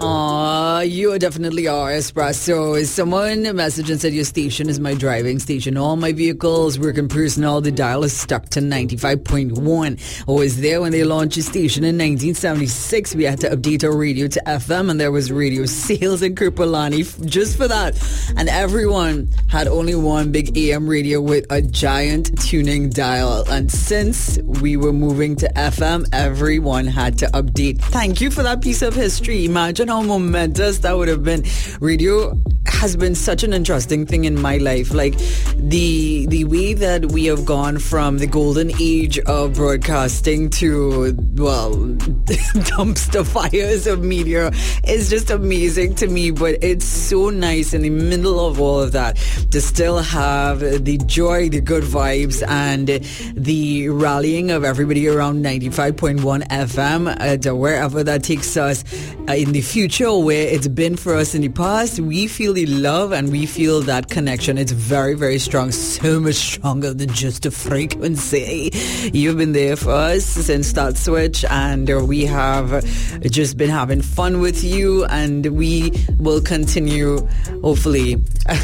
You definitely are, Espresso. Someone messaged and said your station is my driving station. All my vehicles, working personnel, the dial is stuck to 95.1. I was there when they launched the station in 1976. We had to update our radio to FM, and there was radio sales in Kirpalani just for that. And everyone had only one big AM radio with a giant tuning dial. And since we were moving to FM, everyone had to update. Thank you for that piece of history. Imagine how momentous that would have been. Radio has been such an interesting thing in my life. Like the way that we have gone from the golden age of broadcasting to, well, dumpster fires of media is just amazing to me. But it's so nice in the middle of all of that to still have the joy, the good vibes, and the rallying of everybody around 95.1 FM to wherever that takes us in the future, where it's been for us in the past. We feel the love and we feel that connection. It's very, very strong, so much stronger than just a frequency. You've been there for us since Start Switch, and we have just been having fun with you, and we will continue, hopefully,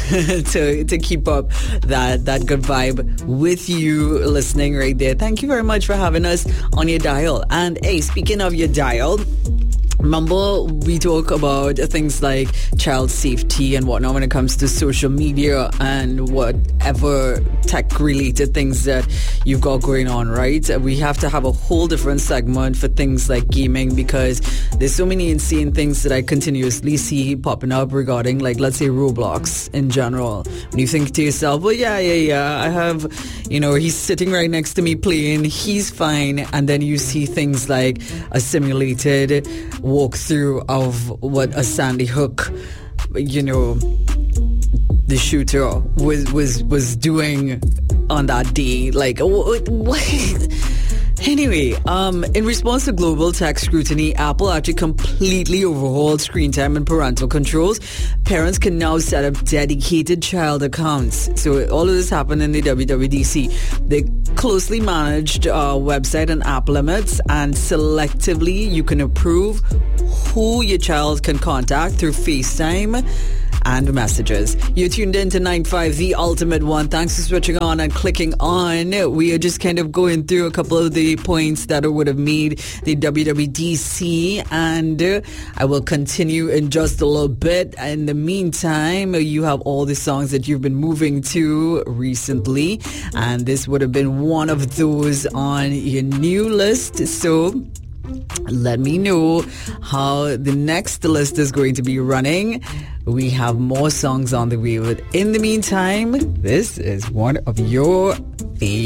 to keep up that good vibe with you listening right there. Thank you very much for having us on your dial. And hey, speaking of your dial, remember, we talk about things like child safety and whatnot when it comes to social media and whatever tech-related things that you've got going on, right? We have to have a whole different segment for things like gaming, because there's so many insane things that I continuously see popping up regarding, like, let's say Roblox in general. When you think to yourself, well, yeah, I have, he's sitting right next to me playing, he's fine. And then you see things like a simulated walkthrough of what a Sandy Hook, the shooter was doing on that day. Like, what? Anyway, in response to global tech scrutiny, Apple actually completely overhauled screen time and parental controls. Parents can now set up dedicated child accounts. So all of this happened in the WWDC. They closely managed website and app limits, and selectively you can approve who your child can contact through FaceTime and messages. You're tuned in to 95, the ultimate one. Thanks for switching on and clicking on. We are just kind of going through a couple of the points that would have made the WWDC, and I will continue in just a little bit. In the meantime, you have all the songs that you've been moving to recently, and this would have been one of those on your new list. So let me know how the next list is going to be running. We have more songs on the way. But in the meantime, this is one of your favorites.